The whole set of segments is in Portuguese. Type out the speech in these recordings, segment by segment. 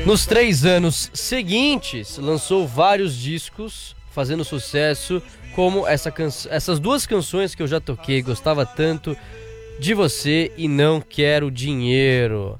Nos 3 anos seguintes, lançou vários discos, fazendo sucesso, como essas 2 canções que eu já toquei, Gostava Tanto de Você e Não Quero Dinheiro.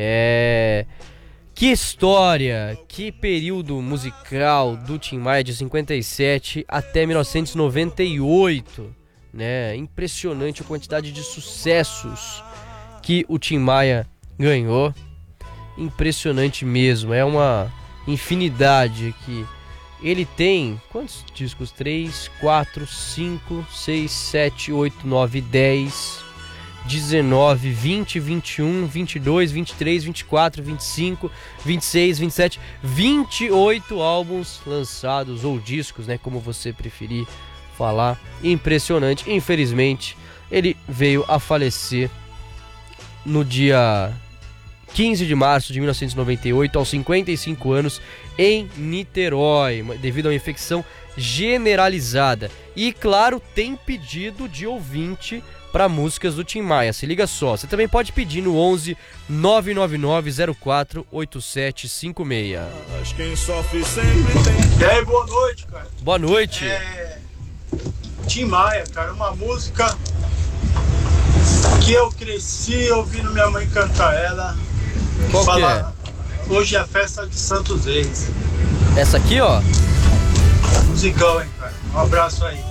Que história, que período musical do Tim Maia de 57 até 1998, né? Impressionante a quantidade de sucessos que o Tim Maia ganhou. Impressionante mesmo, é uma infinidade que ele tem. Quantos discos? 3, 4, 5, 6, 7, 8, 9, 10, 19, 20, 21, 22, 23, 24, 25, 26, 27, 28 álbuns lançados, ou discos, né, como você preferir falar. Impressionante. Infelizmente, ele veio a falecer no dia 15 de março de 1998, aos 55 anos, em Niterói, devido a uma infecção generalizada. E, claro, tem pedido de ouvinte para músicas do Tim Maia. Se liga só, você também pode pedir no 11 999 04 8756. Mas quem sofre sempre tem. E aí, boa noite, cara. Boa noite. Tim Maia, cara, uma música que eu cresci ouvindo minha mãe cantar ela. Qual que é? Hoje é a festa de Santos Reis. Essa aqui, ó. Musicão, hein, cara. Um abraço aí.